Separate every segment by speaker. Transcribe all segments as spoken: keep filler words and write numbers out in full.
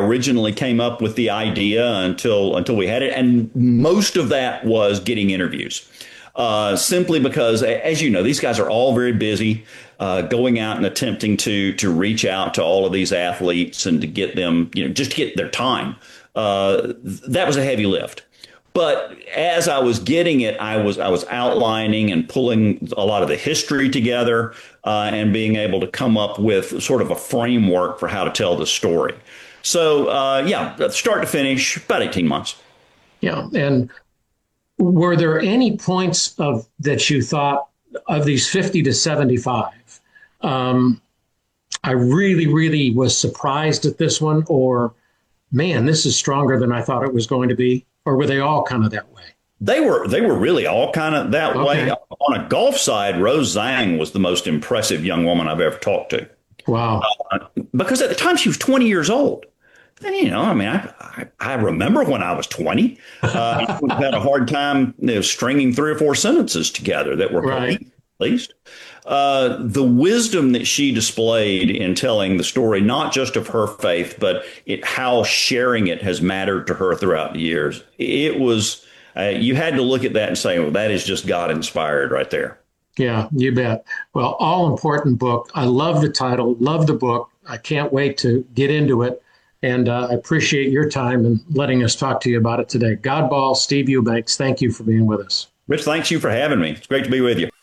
Speaker 1: originally came up with the idea until until we had it. And most of that was getting interviews. Uh, simply because, as you know, these guys are all very busy uh, going out and attempting to to reach out to all of these athletes and to get them, you know, just to get their time. Uh, that was a heavy lift. But as I was getting it, I was I was outlining and pulling a lot of the history together uh, and being able to come up with sort of a framework for how to tell the story. So, uh, yeah, start to finish, about eighteen months.
Speaker 2: Yeah. And were there any points of that you thought of these fifty to seventy-five? Um, I really, really was surprised at this one, or, man, this is stronger than I thought it was going to be. Or were they all kind of that way?
Speaker 1: They were they were really all kind of that
Speaker 2: Okay.
Speaker 1: way. On a golf side, Rose Zhang was the most impressive young woman I've ever talked to.
Speaker 2: Wow.
Speaker 1: Uh, because at the time she was twenty years old. And, you know, I mean, I, I, I remember when I was twenty, uh, I would have had a hard time, you know, stringing three or four sentences together that were
Speaker 2: Right.
Speaker 1: complete, at least. Uh, the wisdom that she displayed in telling the story, not just of her faith, but it, how sharing it has mattered to her throughout the years. It was, uh, you had to look at that and say, well, that is just God inspired right there.
Speaker 2: Yeah, you bet. Well, all important book. I love the title, love the book. I can't wait to get into it. And uh, I appreciate your time and letting us talk to you about it today. Godball, Steve Eubanks, thank you for being with us.
Speaker 1: Rich, thanks you for having me. It's great to be with you.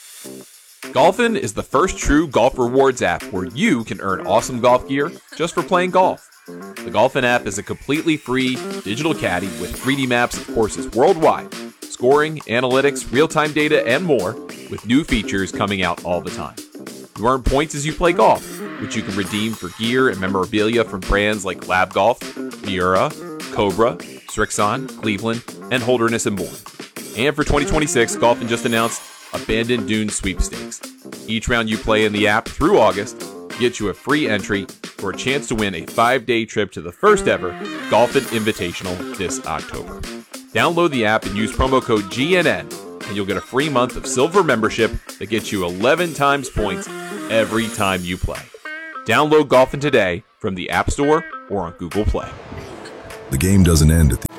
Speaker 3: Golfin is the first true golf rewards app where you can earn awesome golf gear just for playing golf. The Golfin app is a completely free digital caddy with three D maps of courses worldwide, scoring, analytics, real-time data, and more, with new features coming out all the time. You earn points as you play golf, which you can redeem for gear and memorabilia from brands like Lab Golf, Miura, Cobra, Strixon, Cleveland, and Holderness and Bourne. And for twenty twenty-six, Golfin just announced Abandoned Dunes Sweepstakes. Each round you play in the app through August gets you a free entry for a chance to win a five-day trip to the first ever Golfin Invitational this October. Download the app and use promo code G N N, and you'll get a free month of silver membership that gets you eleven times points every time you play. Download Golfin today from the App Store or on Google Play.
Speaker 4: The game doesn't end at the...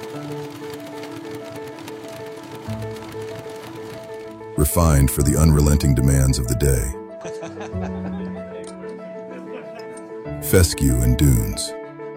Speaker 4: Refined for the unrelenting demands of the day. Fescue and Dunes.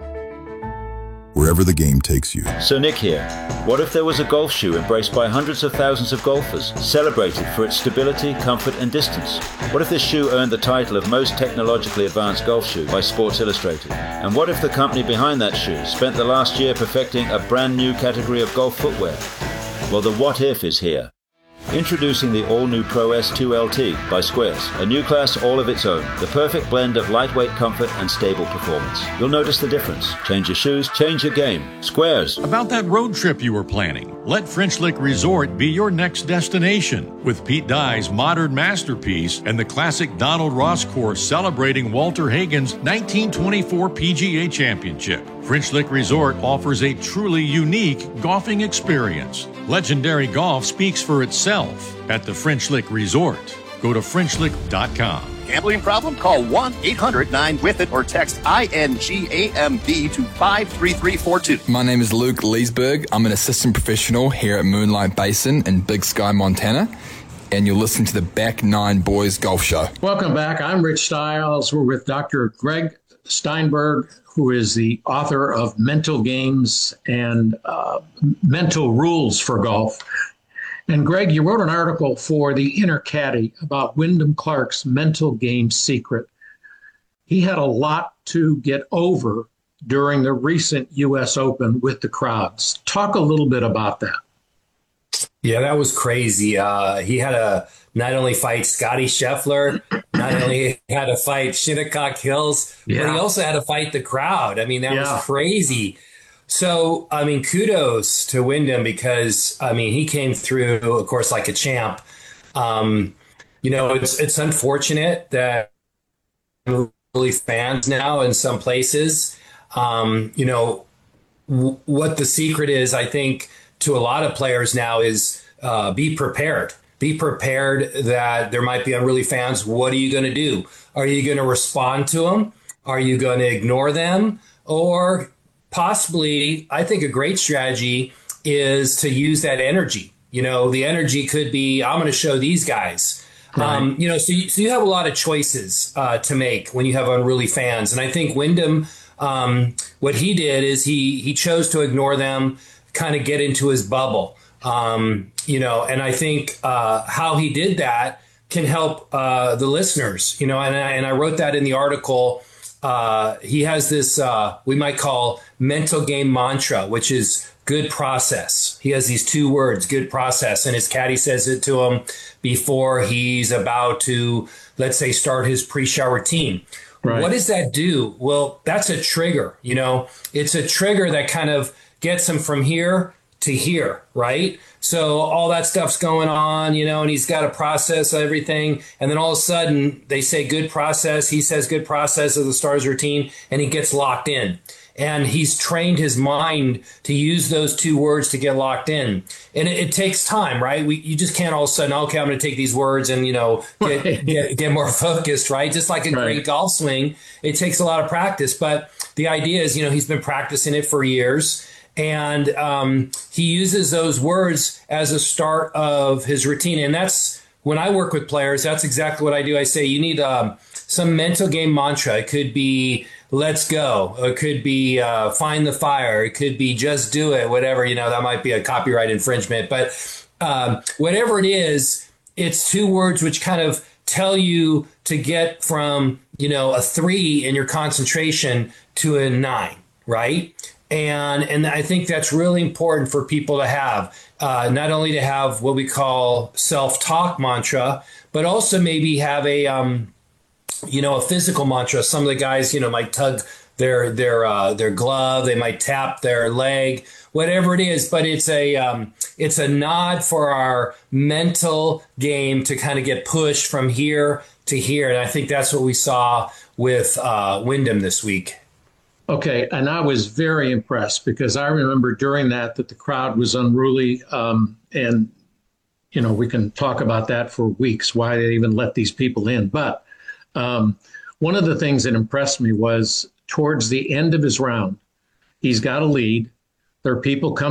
Speaker 4: Wherever the game takes you.
Speaker 5: So Nick here. What if there was a golf shoe embraced by hundreds of thousands of golfers, celebrated for its stability, comfort and distance? What if this shoe earned the title of most technologically advanced golf shoe by Sports Illustrated? And what if the company behind that shoe spent the last year perfecting a brand new category of golf footwear? Well, the what if is here. Introducing the all-new Pro S two L T by Squares, a new class all of its own, the perfect blend of lightweight comfort and stable performance. You'll notice the difference. Change your shoes, change your game. Squares.
Speaker 6: About that road trip you were planning, let French Lick Resort be your next destination. With Pete Dye's modern masterpiece and the classic Donald Ross course celebrating Walter Hagen's nineteen twenty-four P G A Championship. French Lick Resort offers a truly unique golfing experience. Legendary golf speaks for itself at the French Lick Resort. Go to French Lick dot com.
Speaker 7: Gambling problem? Call one eight hundred nine with it or text I N G A M B to five three three four two.
Speaker 8: My name is Luke Leesburg. I'm an assistant professional here at Moonlight Basin in Big Sky, Montana. And you're listening to the Back Nine Boys Golf Show.
Speaker 2: Welcome back. I'm Rich Stiles. We're with Doctor Greg Steinberg, who is the author of Mental Games and uh, Mental Rules for Golf. And Greg, you wrote an article for the Inner Caddy about Wyndham Clark's mental game secret. He had a lot to get over during the recent U S Open with the crowds. Talk a little bit about that.
Speaker 9: Yeah, that was crazy. Uh, he had to not only fight Scotty Scheffler, not only had to fight Shinnecock Hills,
Speaker 2: Yeah.
Speaker 9: but he also had to fight the crowd. I mean, that
Speaker 2: Yeah.
Speaker 9: was crazy. So, I mean, kudos to Wyndham because, I mean, he came through, of course, like a champ. Um, you know, it's it's unfortunate that really fans now in some places. Um, you know, w- what the secret is, I think, to a lot of players now is uh, be prepared. Be prepared that there might be unruly fans. What are you going to do? Are you going to respond to them? Are you going to ignore them? Or possibly, I think a great strategy is to use that energy. You know, the energy could be, I'm going to show these guys. Right. Um, you know, so you, so you have a lot of choices uh, to make when you have unruly fans. And I think Wyndham, um, what he did is he he chose to ignore them, kind of get into his bubble. Um, you know, and I think uh, how he did that can help uh, the listeners, you know, and I, and I wrote that in the article. Uh, he has this uh, we might call mental game mantra, which is good process. He has these two words, good process, and his caddy says it to him before he's about to, let's say, start his pre-shower routine. Right. What does that do? Well, that's a trigger, you know, it's a trigger that kind of gets him from here to here, right? So all that stuff's going on, you know, and he's got to process everything. And then all of a sudden they say good process. He says good process of the star's routine, and he gets locked in. And he's trained his mind to use those two words to get locked in. And it, it takes time, right? We, you just can't all of a sudden, okay, I'm going to take these words and, you know, get, right. get, get more focused, right? Just like a right. great golf swing, it takes a lot of practice. But the idea is, you know, he's been practicing it for years. And um, he uses those words as a start of his routine. And that's when I work with players, that's exactly what I do. I say, you need um, some mental game mantra. It could be, let's go. It could be uh, find the fire. It could be just do it, whatever, you know, that might be a copyright infringement. But um, whatever it is, it's two words which kind of tell you to get from, you know, a three in your concentration to a nine, right? And and I think that's really important for people to have, uh, not only to have what we call self-talk mantra, but also maybe have a, um, you know, a physical mantra. Some of the guys, you know, might tug their their uh, their glove, they might tap their leg, whatever it is. But it's a um, it's a nod for our mental game to kind of get pushed from here to here, and I think that's what we saw with uh, Wyndham this week.
Speaker 2: Okay, and I was very impressed because I remember during that that the crowd was unruly, um, and you know we can talk about that for weeks, why they even let these people in. But um, one of the things that impressed me was towards the end of his round, he's got a lead. There are people coming